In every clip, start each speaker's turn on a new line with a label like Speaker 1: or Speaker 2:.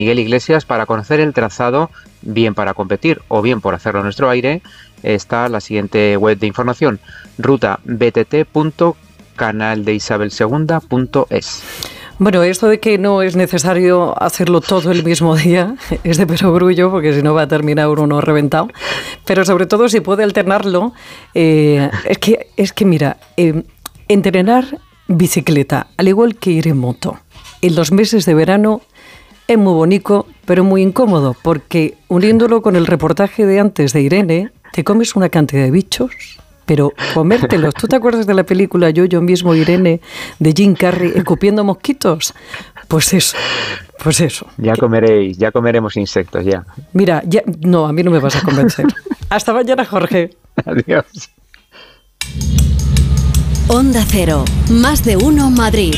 Speaker 1: Miguel Iglesias, para conocer el trazado, bien para competir o bien por hacerlo a nuestro aire, está la siguiente web de información: rutabtt.canaldeisabelsegunda.es.
Speaker 2: Bueno, esto de que no es necesario hacerlo todo el mismo día es de perogrullo, porque si no va a terminar uno reventado. Pero sobre todo si puede alternarlo, es que mira, entrenar bicicleta, al igual que ir en moto, en los meses de verano es muy bonito, pero muy incómodo, porque uniéndolo con el reportaje de antes de Irene, te comes una cantidad de bichos, pero comértelos. ¿Tú te acuerdas de la película Yo mismo, Irene, de Jim Carrey, escupiendo mosquitos? Pues eso.
Speaker 1: Ya comeremos insectos, ya.
Speaker 2: Mira, no, a mí no me vas a convencer. Hasta mañana, Jorge.
Speaker 1: Adiós.
Speaker 3: Onda Cero, más de uno Madrid.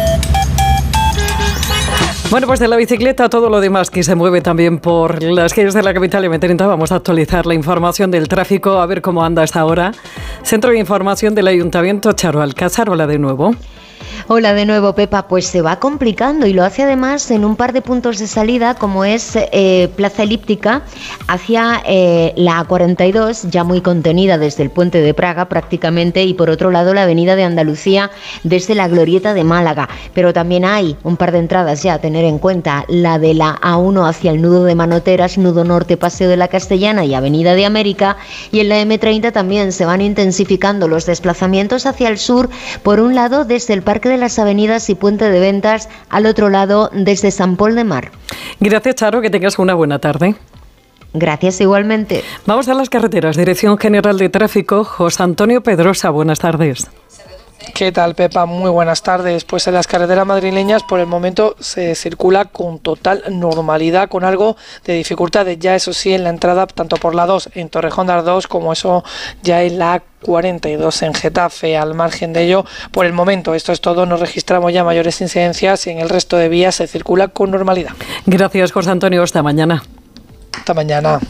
Speaker 2: Bueno, pues de la bicicleta a todo lo demás que se mueve también por las calles de la capital M30. Vamos a actualizar la información del tráfico, a ver cómo anda hasta ahora. Centro de Información del Ayuntamiento, Charo Alcázar, hola de nuevo.
Speaker 4: Hola de nuevo, Pepa. Pues se va complicando y lo hace además en un par de puntos de salida, como es Plaza Elíptica hacia la A42, ya muy contenida desde el Puente de Praga prácticamente, y por otro lado la Avenida de Andalucía desde la Glorieta de Málaga. Pero también hay un par de entradas ya a tener en cuenta: la de la A1 hacia el nudo de Manoteras, nudo norte, Paseo de la Castellana y Avenida de América, y en la M30 también se van intensificando los desplazamientos hacia el sur, por un lado desde el Parque de las Avenidas y Puente de Ventas, al otro lado desde San Pol de Mar.
Speaker 2: Gracias, Charo, que tengas una buena tarde.
Speaker 4: Gracias, igualmente.
Speaker 2: Vamos a las carreteras. Dirección General de Tráfico, José Antonio Pedrosa, buenas tardes.
Speaker 5: ¿Qué tal, Pepa? Muy buenas tardes. Pues en las carreteras madrileñas por el momento se circula con total normalidad, con algo de dificultades ya, eso sí, en la entrada tanto por la 2 en Torrejón de Ardoz como eso ya en la 42 en Getafe. Al margen de ello, por el momento esto es todo, no registramos ya mayores incidencias y en el resto de vías se circula con normalidad.
Speaker 2: Gracias, José Antonio, hasta mañana.
Speaker 5: Hasta mañana.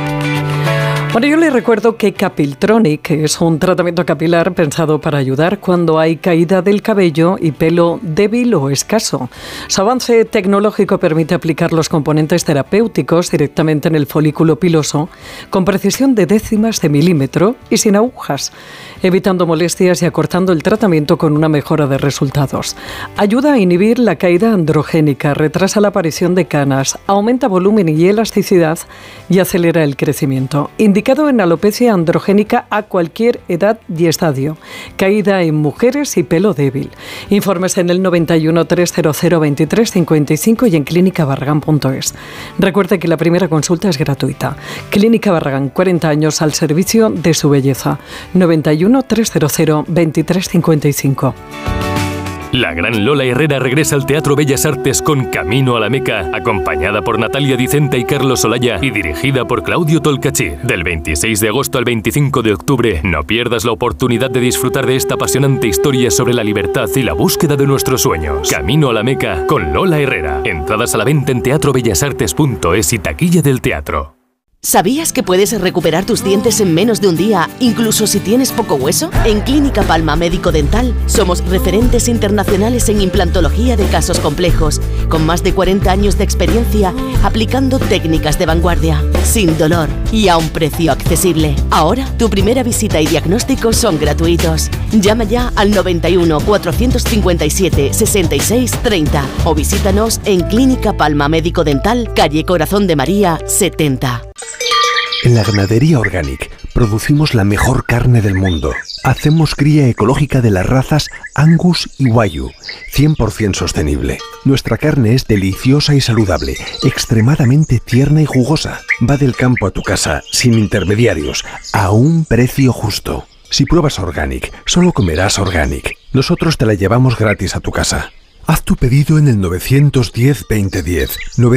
Speaker 2: Bueno, yo les recuerdo que Capiltronic es un tratamiento capilar pensado para ayudar cuando hay caída del cabello y pelo débil o escaso. Su avance tecnológico permite aplicar los componentes terapéuticos directamente en el folículo piloso con precisión de décimas de milímetro y sin agujas, evitando molestias y acortando el tratamiento con una mejora de resultados. Ayuda a inhibir la caída androgénica, retrasa la aparición de canas, aumenta volumen y elasticidad y acelera el crecimiento. Indicado en alopecia androgénica a cualquier edad y estadio. Caída en mujeres y pelo débil. Informes en el 91 300 23 55 y en clínicabarragán.es. Recuerde que la primera consulta es gratuita. Clínica Barragán, 40 años al servicio de su belleza. 91 300 23 55.
Speaker 6: La gran Lola Herrera regresa al Teatro Bellas Artes con Camino a la Meca, acompañada por Natalia Dicenta y Carlos Olaya y dirigida por Claudio Tolcachir. Del 26 de agosto al 25 de octubre, no pierdas la oportunidad de disfrutar de esta apasionante historia sobre la libertad y la búsqueda de nuestros sueños. Camino a la Meca con Lola Herrera. Entradas a la venta en teatrobellasartes.es y taquilla del teatro.
Speaker 3: ¿Sabías que puedes recuperar tus dientes en menos de un día, incluso si tienes poco hueso? En Clínica Palma Médico Dental somos referentes internacionales en implantología de casos complejos, con más de 40 años de experiencia aplicando técnicas de vanguardia, sin dolor y a un precio accesible. Ahora, tu primera visita y diagnóstico son gratuitos. Llama ya al 91 457 66 30 o visítanos en Clínica Palma Médico Dental, calle Corazón de María 70.
Speaker 7: En la Ganadería Organic producimos la mejor carne del mundo. Hacemos cría ecológica de las razas Angus y Wagyu, 100% sostenible. Nuestra carne es deliciosa y saludable, extremadamente tierna y jugosa. Va del campo a tu casa, sin intermediarios, a un precio justo. Si pruebas Organic, solo comerás Organic. Nosotros te la llevamos gratis a tu casa. Haz tu pedido en el 910-2010,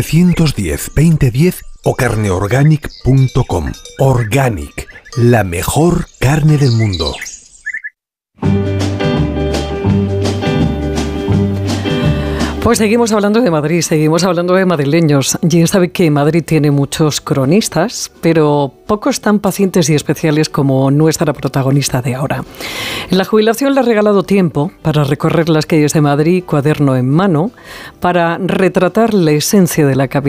Speaker 7: 910-2010 o carneorganic.com. Organic, la mejor carne del mundo.
Speaker 2: Pues seguimos hablando de Madrid, seguimos hablando de madrileños. Ya sabe que Madrid tiene muchos cronistas, pero pocos tan pacientes y especiales como nuestra protagonista de ahora. En la jubilación le ha regalado tiempo para recorrer las calles de Madrid, cuaderno en mano, para retratar la esencia de la capital.